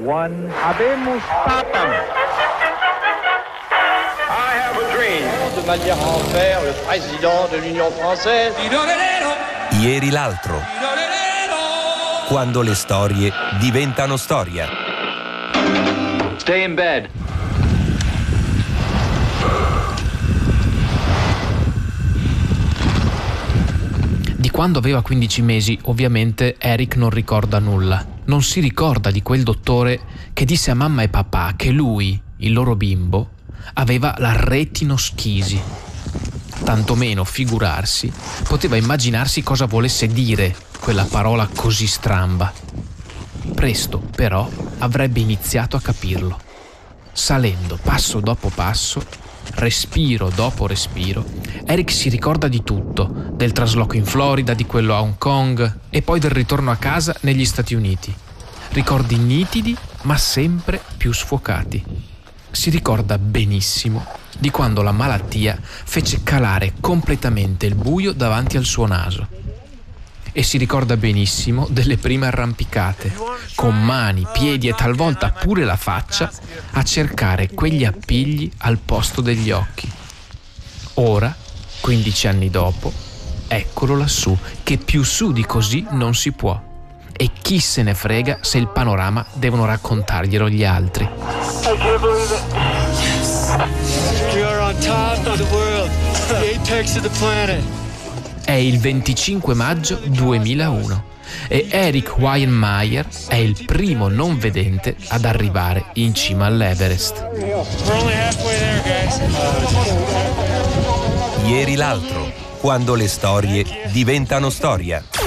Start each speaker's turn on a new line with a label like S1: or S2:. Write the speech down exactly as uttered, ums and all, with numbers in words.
S1: one. Habemus Papam.
S2: I have a dream. De manière à en faire le président de l'Union française.
S3: Ieri l'altro. Quando le storie diventano storia.
S2: Stay in bed.
S4: Di quando aveva quindici mesi, ovviamente, Eric non ricorda nulla. Non si ricorda di quel dottore che disse a mamma e papà che lui, il loro bimbo, aveva la retinoschisi. Tantomeno figurarsi, poteva immaginarsi cosa volesse dire quella parola così stramba. Presto, però, avrebbe iniziato a capirlo. Salendo passo dopo passo, respiro dopo respiro, Eric si ricorda di tutto, del trasloco in Florida, di quello a Hong Kong e poi del ritorno a casa negli Stati Uniti. Ricordi nitidi, ma sempre più sfocati. Si ricorda benissimo di quando la malattia fece calare completamente il buio davanti al suo naso. E si ricorda benissimo delle prime arrampicate, con mani, piedi e talvolta pure la faccia, a cercare quegli appigli al posto degli occhi. Ora, quindici anni dopo, eccolo lassù, che più su di così non si può. E chi se ne frega se il panorama devono raccontarglielo gli altri.
S5: I can't believe it. We are on top of the world, the apex of the planet.
S4: È il venticinque maggio duemilauno e Eric Weihenmayer è il primo non vedente ad arrivare in cima all'Everest.
S5: We're only halfway there, guys.
S3: Ieri l'altro, quando le storie diventano storia.